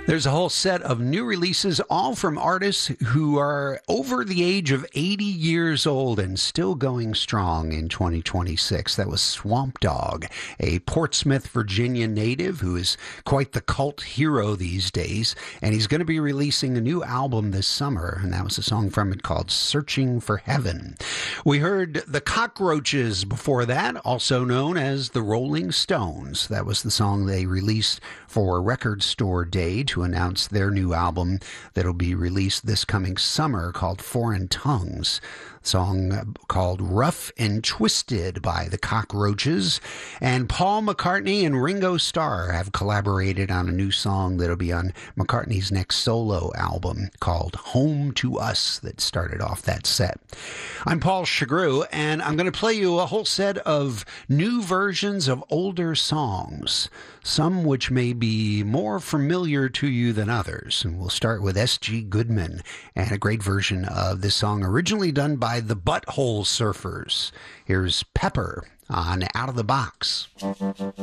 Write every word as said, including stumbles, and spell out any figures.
There's a whole set of new releases, all from artists who are over the age of eighty years old and still going strong in twenty twenty-six. That was Swamp Dogg, a Portsmouth, Virginia native who is quite the cult hero these days. And he's going to be releasing a new album this summer. And that was a song from it called Searching for Heaven. We heard the Cockroaches before that, also known as the Rolling Stones. That was the song they released for Record Store Day to announce their new album that'll be released this coming summer called Foreign Tongues. Song called Rough and Twisted by the Cockroaches. And Paul McCartney and Ringo Starr have collaborated on a new song that'll be on McCartney's next solo album called Home to Us that started off that set. I'm Paul Chagru, and I'm going to play you a whole set of new versions of older songs, some which may be more familiar to you than others. And we'll start with S G Goodman and a great version of this song originally done by the Butthole Surfers. Here's Pepper on Out of the Box.